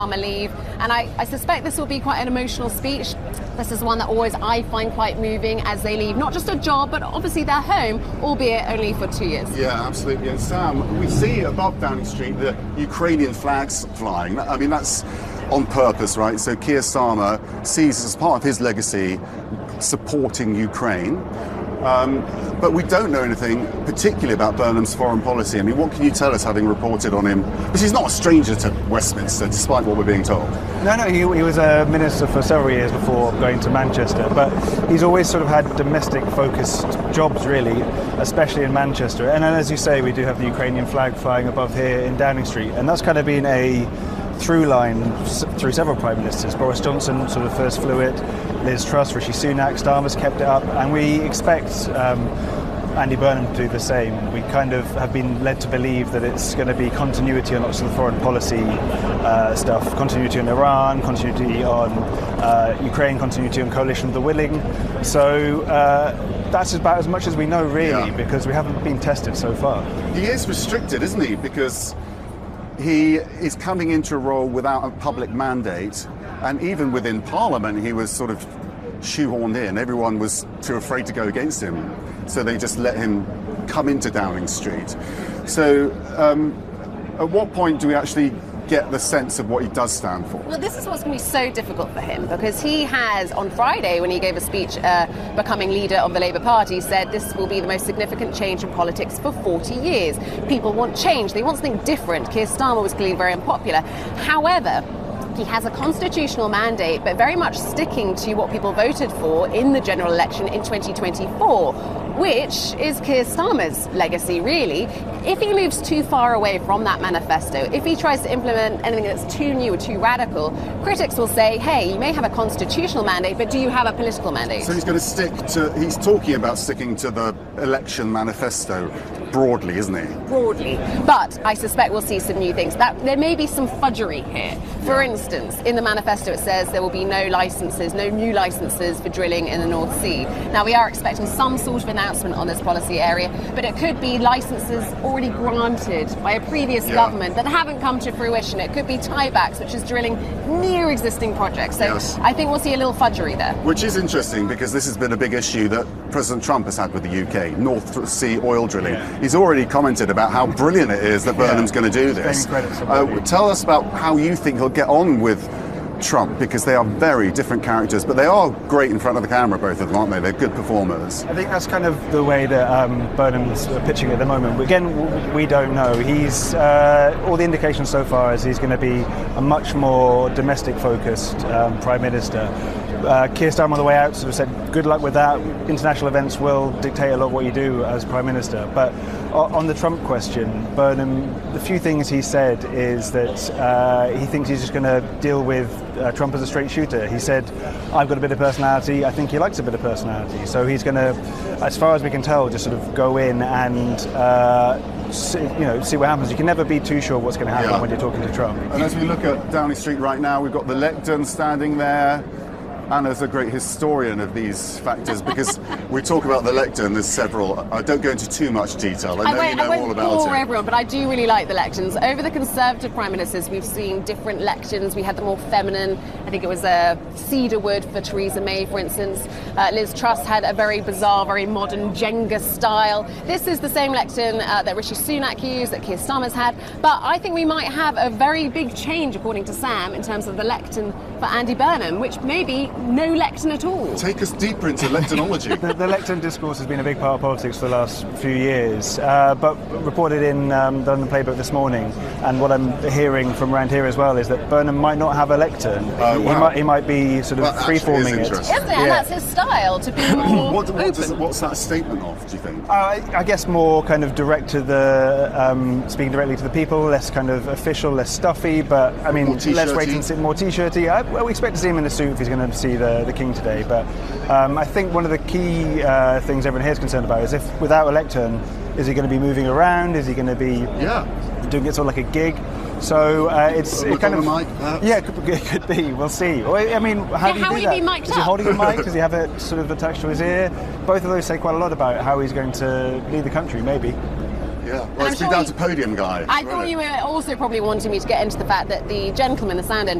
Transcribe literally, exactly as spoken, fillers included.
leave, and I, I suspect this will be quite an emotional speech. This is one that always I find quite moving as they leave, not just a job, but obviously their home, albeit only for two years. Yeah, absolutely. And Sam, we see above Downing Street the Ukrainian flags flying. I mean, that's on purpose, right? So Keir Starmer sees as part of his legacy supporting Ukraine. Um, but we don't know anything particularly about Burnham's foreign policy. I mean, what can you tell us, having reported on him? Because he's not a stranger to Westminster, despite what we're being told. No, no, he, he was a minister for several years before going to Manchester, but he's always sort of had domestic-focused jobs, really, especially in Manchester. And then, as you say, we do have the Ukrainian flag flying above here in Downing Street, and that's kind of been a through line through several prime ministers. Boris Johnson sort of first flew it, Liz Truss, Rishi Sunak, Starmer's kept it up, and we expect um, Andy Burnham to do the same. We kind of have been led to believe that it's going to be continuity on lots of the foreign policy uh, stuff, continuity on Iran, continuity on uh, Ukraine, continuity on Coalition of the Willing. So uh, that's about as much as we know, really, yeah. because we haven't been tested so far. He is restricted, isn't he? Because he is coming into a role without a public mandate, and even within Parliament he was sort of shoehorned in. Everyone was too afraid to go against him, so they just let him come into Downing Street. So um, at what point do we actually get the sense of what he does stand for? Well, this is what's going to be so difficult for him, because he has, on Friday, when he gave a speech uh, becoming leader of the Labour Party, said this will be the most significant change in politics for forty years. People want change. They want something different. Keir Starmer was clearly very unpopular. However, he has a constitutional mandate, but very much sticking to what people voted for in the general election in twenty twenty-four, which is Keir Starmer's legacy, really. If he moves too far away from that manifesto, if he tries to implement anything that's too new or too radical, critics will say, hey, you may have a constitutional mandate, but do you have a political mandate? So he's going to stick to, he's talking about sticking to the election manifesto broadly, isn't he? Broadly. But I suspect we'll see some new things. That there may be some fudgery here. For instance, in the manifesto it says there will be no licences, no new licences for drilling in the North Sea. Now, we are expecting some sort of announcement on this policy area, but it could be licences already granted by a previous yeah. government that haven't come to fruition. It could be tiebacks, which is drilling near existing projects. So yes. I think we'll see a little fudgery there. Which is interesting, because this has been a big issue that President Trump has had with the U K, North Sea oil drilling. Yeah. He's already commented about how brilliant it is that Burnham's yeah. going to do this. Uh, tell us about how you think he'll get on with Trump, because they are very different characters, but they are great in front of the camera, both of them, aren't they? They're good performers. I think that's kind of the way that um, Burnham's pitching at the moment. Again, we don't know. He's uh, all the indications so far is he's going to be a much more domestic-focused um, Prime Minister. Uh, Keir Starmer on the way out sort of said, good luck with that. International events will dictate a lot of what you do as Prime Minister. But on the Trump question, Burnham, the few things he said is that uh, he thinks he's just going to deal with uh, Trump as a straight shooter. He said, I've got a bit of personality. I think he likes a bit of personality. So he's going to, as far as we can tell, just sort of go in and uh, see, you know, see what happens. You can never be too sure what's going to happen yeah. when you're talking to Trump. And as we look at Downing Street right now, we've got the lectern standing there. Anna's a great historian of these factors, because we talk about the lectern, there's several. I don't go into too much detail. I know I won't, you know I won't all about bore it. everyone, but I do really like the lecterns. Over the Conservative Prime Ministers, we've seen different lecterns. We had the more feminine, I think it was a cedar wood for Theresa May, for instance. Uh, Liz Truss had a very bizarre, very modern Jenga style. This is the same lectern uh, that Rishi Sunak used, that Keir Starmer's had. But I think we might have a very big change, according to Sam, in terms of the lectern for Andy Burnham, which may be no lectern at all. Take us deeper into lecternology. the, the lectern discourse has been a big part of politics for the last few years, uh, but reported in um, the London Playbook this morning, and what I'm hearing from around here as well is that Burnham might not have a lectern. Uh, he, wow. he, might, he might be sort of well, free-forming it. Isn't it? Yeah. And that's his style, to be more what, what open. does, what's that a statement of, do you think? Uh, I, I guess more kind of direct to the, um, speaking directly to the people, less kind of official, less stuffy, but I mean, let's wait and see, more t-shirty. I, well, we expect to see him in a suit if he's going to see the, the King today, but um, I think one of the key uh, things everyone here is concerned about is if without a lectern, is he going to be moving around? Is he going to be yeah. doing it sort of like a gig? So uh, it's it kind of mic, yeah, it could, it could be. We'll see. I mean, how yeah, do you how do will that? he be mic'd Is he up? holding a mic? Does he have it sort of attached to his ear? Both of those say quite a lot about how he's going to lead the country. Maybe. Yeah, And well, I'm it's been sure down you- to podium guy. I really. thought you were also probably wanting me to get into the fact that the gentleman, the sound